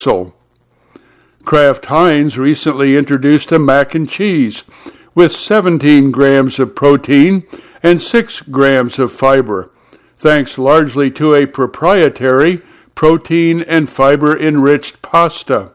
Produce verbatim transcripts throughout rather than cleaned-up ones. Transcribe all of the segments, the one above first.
Kraft Heinz recently introduced a mac and cheese with seventeen grams of protein and six grams of fiber, thanks largely to a proprietary protein and fiber-enriched pasta.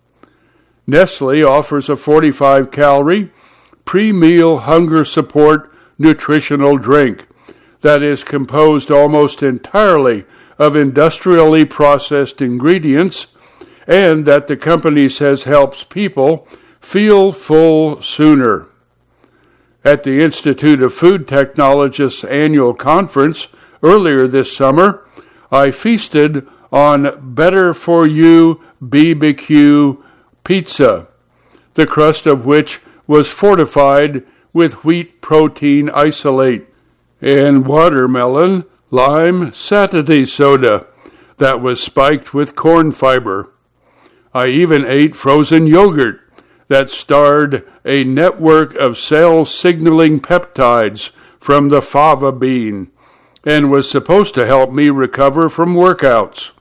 Nestle offers a forty-five calorie pre-meal hunger support nutritional drink that is composed almost entirely of industrially processed ingredients, and that the company says helps people feel full sooner. At the Institute of Food Technologists annual conference earlier this summer, I feasted on Better For You B B Q pizza, the crust of which was fortified with wheat protein isolate, and watermelon lime satiety soda that was spiked with corn fiber. I even ate frozen yogurt that starred a network of cell-signaling peptides from the fava bean and was supposed to help me recover from workouts.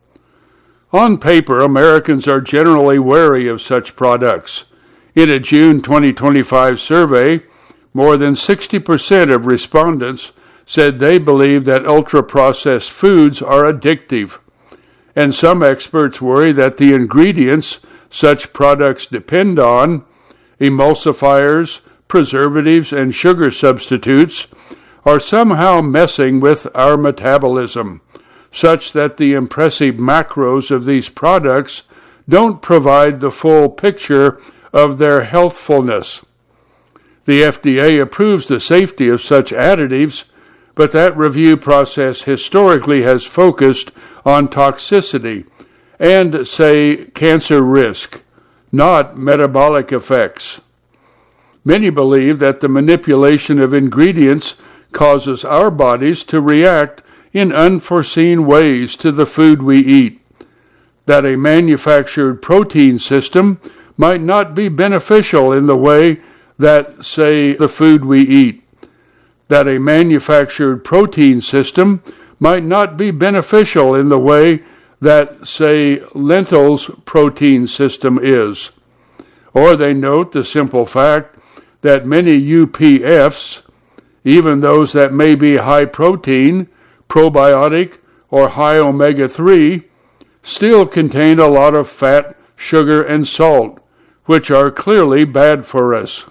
On paper, Americans are generally wary of such products. In a June twenty twenty-five survey, more than sixty percent of respondents said they believe that ultra-processed foods are addictive, and some experts worry that the ingredients such products depend on, emulsifiers, preservatives, and sugar substitutes, are somehow messing with our metabolism, such that the impressive macros of these products don't provide the full picture of their healthfulness. The F D A approves the safety of such additives, but that review process historically has focused on toxicity and, say, cancer risk, not metabolic effects. Many believe that the manipulation of ingredients causes our bodies to react in unforeseen ways to the food we eat, that a manufactured protein system might not be beneficial in the way that, say, the food we eat, that a manufactured protein system might not be beneficial in the way that, say, lentils' protein system is. Or they note the simple fact that many U P Fs, even those that may be high protein, probiotic, or high omega three, still contain a lot of fat, sugar, and salt, which are clearly bad for us.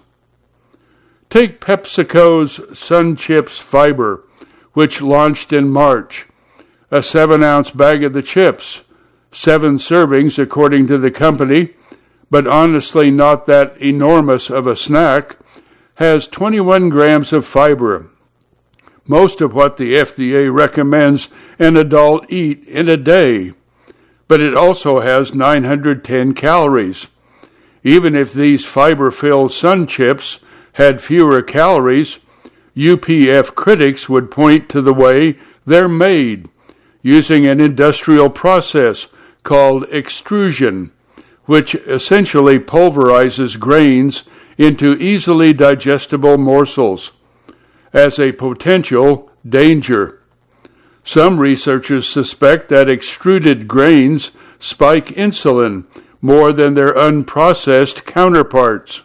Take PepsiCo's Sun Chips Fiber, which launched in March. A seven-ounce bag of the chips, seven servings according to the company, but honestly not that enormous of a snack, has twenty-one grams of fiber, most of what the F D A recommends an adult eat in a day, but it also has nine hundred ten calories. Even if these fiber-filled Sun Chips had fewer calories, U P F critics would point to the way they're made, using an industrial process called extrusion, which essentially pulverizes grains into easily digestible morsels, as a potential danger. Some researchers suspect that extruded grains spike insulin more than their unprocessed counterparts.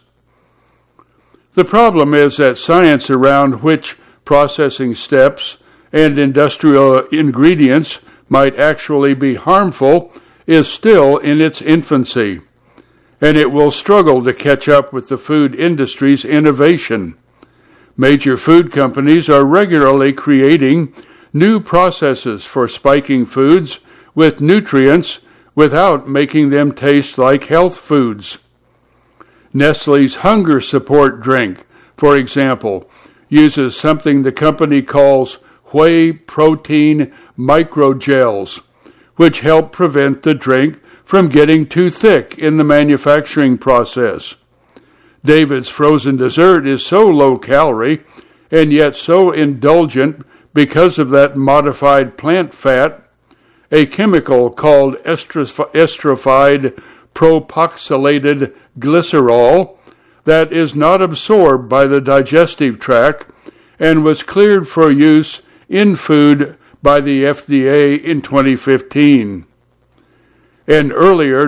The problem is that science around which processing steps and industrial ingredients might actually be harmful is still in its infancy, and it will struggle to catch up with the food industry's innovation. Major food companies are regularly creating new processes for spiking foods with nutrients without making them taste like health foods. Nestle's Hunger Support drink, for example, uses something the company calls whey protein microgels, which help prevent the drink from getting too thick in the manufacturing process. David's frozen dessert is so low calorie and yet so indulgent because of that modified plant fat, a chemical called esterified propoxylated glycerol that is not absorbed by the digestive tract and was cleared for use in food by the F D A in twenty fifteen. and earlier